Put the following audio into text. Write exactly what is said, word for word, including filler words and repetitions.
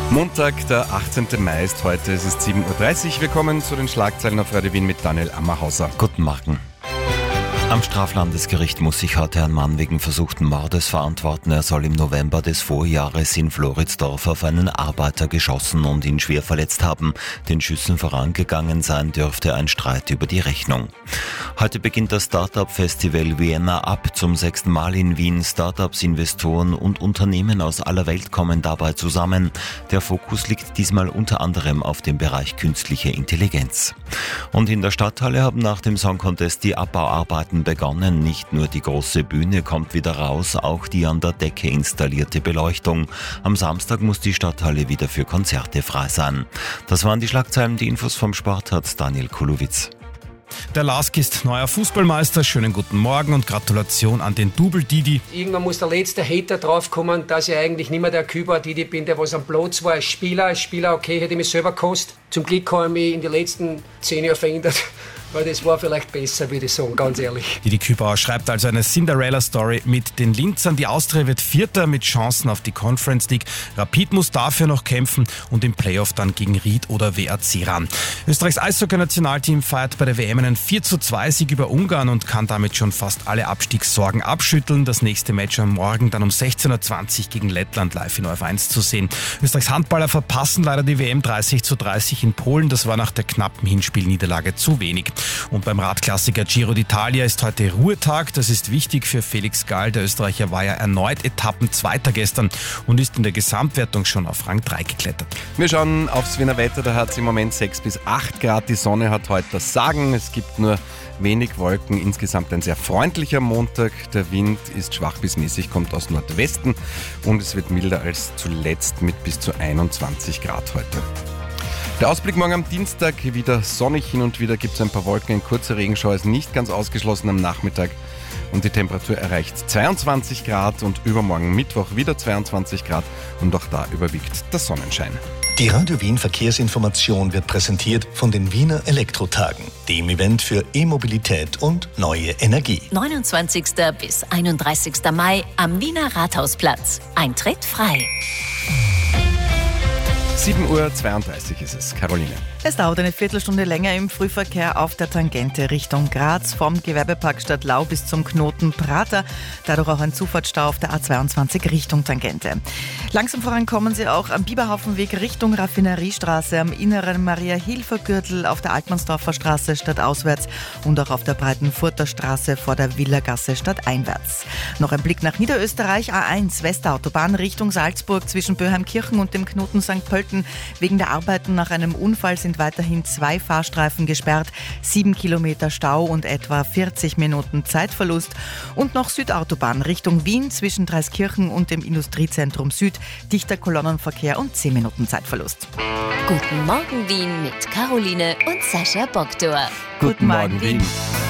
Montag, der achtzehnten Mai ist heute, es ist sieben Uhr dreißig. Wir kommen zu den Schlagzeilen auf Radio Wien mit Daniel Ammerhauser. Guten Morgen. Am Straflandesgericht muss sich heute ein Mann wegen versuchten Mordes verantworten. Er soll im November des Vorjahres in Floridsdorf auf einen Arbeiter geschossen und ihn schwer verletzt haben. Den Schüssen vorangegangen sein dürfte ein Streit über die Rechnung. Heute beginnt das Startup-Festival Vienna Up zum sechsten Mal in Wien. Startups, Investoren und Unternehmen aus aller Welt kommen dabei zusammen. Der Fokus liegt diesmal unter anderem auf dem Bereich künstliche Intelligenz. Und in der Stadthalle haben nach dem Song Contest die Abbauarbeiten begonnen. Nicht nur die große Bühne kommt wieder raus, auch die an der Decke installierte Beleuchtung. Am Samstag muss die Stadthalle wieder für Konzerte frei sein. Das waren die Schlagzeilen. Die Infos vom Sport hat Daniel Kulowitz. Der Lask ist neuer Fußballmeister. Schönen guten Morgen und Gratulation an den Double Didi. Irgendwann muss der letzte Hater draufkommen, dass ich eigentlich nicht mehr der Küber Didi bin, der was am Platz war als Spieler. Als Spieler, okay, hätte ich mich selber gekostet. Zum Glück habe ich mich in den letzten zehn Jahren verändert. Weil das war vielleicht besser, würde ich sagen, ganz ehrlich. Didi Kübauer schreibt also eine Cinderella-Story mit den Linzern. Die Austria wird Vierter mit Chancen auf die Conference League. Rapid muss dafür noch kämpfen und im Playoff dann gegen Ried oder W R C ran. Österreichs Eishockey-Nationalteam feiert bei der W M einen vier zu zwei Sieg über Ungarn und kann damit schon fast alle Abstiegssorgen abschütteln. Das nächste Match am Morgen dann um sechzehn Uhr zwanzig gegen Lettland live in O R F eins zu sehen. Österreichs Handballer verpassen leider die W M dreißig zu dreißig in Polen. Das war nach der knappen Hinspielniederlage zu wenig. Und beim Radklassiker Giro d'Italia ist heute Ruhetag. Das ist wichtig für Felix Gall. Der Österreicher war ja erneut Etappenzweiter gestern und ist in der Gesamtwertung schon auf Rang drei geklettert. Wir schauen aufs Wiener Wetter, da hat es im Moment sechs bis acht Grad. Die Sonne hat heute das Sagen. Es gibt nur wenig Wolken. Insgesamt ein sehr freundlicher Montag. Der Wind ist schwach bis mäßig, kommt aus Nordwesten und es wird milder als zuletzt mit bis zu einundzwanzig Grad heute. Der Ausblick morgen am Dienstag, wieder sonnig, hin und wieder gibt es ein paar Wolken, ein kurzer Regenschauer ist nicht ganz ausgeschlossen am Nachmittag und die Temperatur erreicht zweiundzwanzig Grad und übermorgen Mittwoch wieder zweiundzwanzig Grad und auch da überwiegt der Sonnenschein. Die Radio Wien Verkehrsinformation wird präsentiert von den Wiener Elektrotagen, dem Event für E-Mobilität und neue Energie. neunundzwanzigsten bis einunddreißigsten Mai am Wiener Rathausplatz. Eintritt frei. sieben Uhr zweiunddreißig ist es. Caroline. Es dauert eine Viertelstunde länger im Frühverkehr auf der Tangente Richtung Graz vom Gewerbepark Stadtlau bis zum Knoten Prater. Dadurch auch ein Zufahrtsstau auf der A zweiundzwanzig Richtung Tangente. Langsam vorankommen Sie auch am Biberhaufenweg Richtung Raffineriestraße, am inneren Maria-Hilfer-Gürtel auf der Altmannsdorfer Straße stadtauswärts und auch auf der Breitenfurter Straße vor der Villagasse stadteinwärts. Noch ein Blick nach Niederösterreich. A eins Westautobahn Richtung Salzburg zwischen Böheimkirchen und dem Knoten Sankt Pölten. Wegen der Arbeiten nach einem Unfall sind weiterhin zwei Fahrstreifen gesperrt, sieben Kilometer Stau und etwa vierzig Minuten Zeitverlust. Und noch Südautobahn Richtung Wien zwischen Dreiskirchen und dem Industriezentrum Süd, dichter Kolonnenverkehr und zehn Minuten Zeitverlust. Guten Morgen Wien mit Caroline und Sascha Bogdor. Guten Morgen Wien.